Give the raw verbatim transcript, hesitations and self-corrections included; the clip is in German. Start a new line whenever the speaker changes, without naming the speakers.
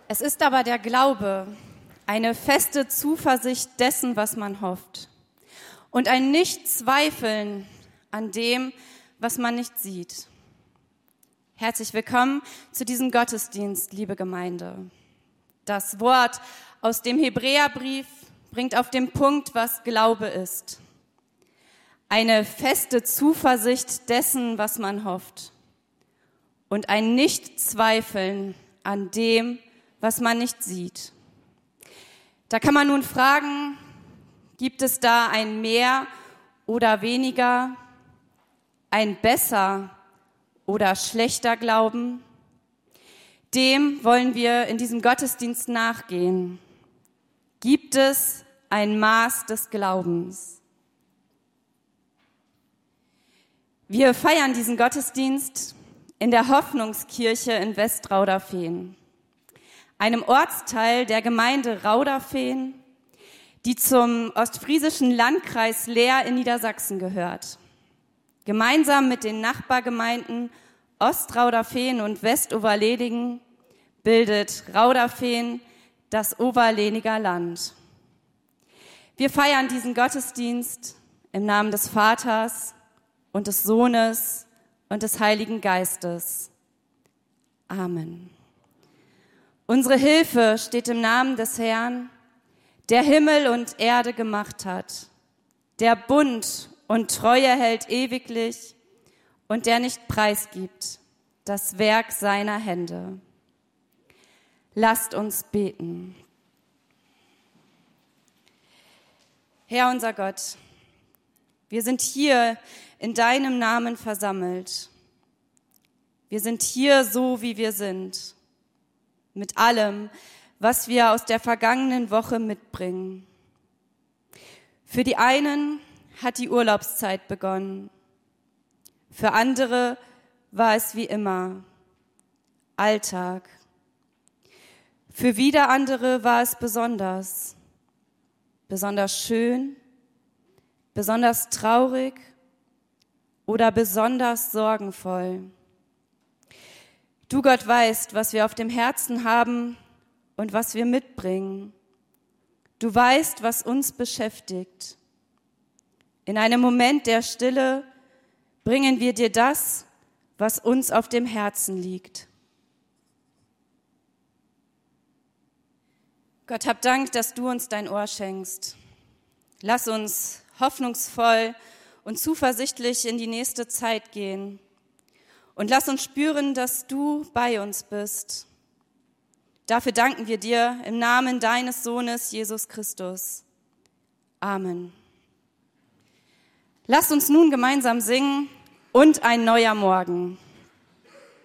Es ist aber der Glaube, eine feste Zuversicht dessen, was man hofft, und ein Nicht-Zweifeln an dem, was man nicht sieht. Herzlich willkommen zu diesem Gottesdienst, liebe Gemeinde. Das Wort aus dem Hebräerbrief bringt auf den Punkt, was Glaube ist. Eine feste Zuversicht dessen, was man hofft, und ein Nicht-Zweifeln an dem, was man nicht sieht. Da kann man nun fragen, gibt es da ein mehr oder weniger, ein besser oder schlechter Glauben? Dem wollen wir in diesem Gottesdienst nachgehen. Gibt es ein Maß des Glaubens? Wir feiern diesen Gottesdienst in der Hoffnungskirche in Westrauderfehn, einem Ortsteil der Gemeinde Rauderfehn, die zum ostfriesischen Landkreis Leer in Niedersachsen gehört. Gemeinsam mit den Nachbargemeinden Ostrauderfehn und Westoverledingen bildet Rauderfehn das Oberlehniger Land. Wir feiern diesen Gottesdienst im Namen des Vaters und des Sohnes und des Heiligen Geistes. Amen. Unsere Hilfe steht im Namen des Herrn, der Himmel und Erde gemacht hat, der Bund und Treue hält ewiglich und der nicht preisgibt das Werk seiner Hände. Lasst uns beten. Herr unser Gott, wir sind hier in deinem Namen versammelt. Wir sind hier so, wie wir sind, mit allem, was wir aus der vergangenen Woche mitbringen. Für die einen hat die Urlaubszeit begonnen. Für andere war es wie immer Alltag. Für wieder andere war es besonders, besonders schön, besonders traurig oder besonders sorgenvoll. Du, Gott, weißt, was wir auf dem Herzen haben und was wir mitbringen. Du weißt, was uns beschäftigt. In einem Moment der Stille bringen wir dir das, was uns auf dem Herzen liegt. Gott, hab Dank, dass du uns dein Ohr schenkst. Lass uns hoffnungsvoll und zuversichtlich in die nächste Zeit gehen. Und lass uns spüren, dass du bei uns bist. Dafür danken wir dir im Namen deines Sohnes Jesus Christus. Amen. Lasst uns nun gemeinsam singen und ein neuer Morgen.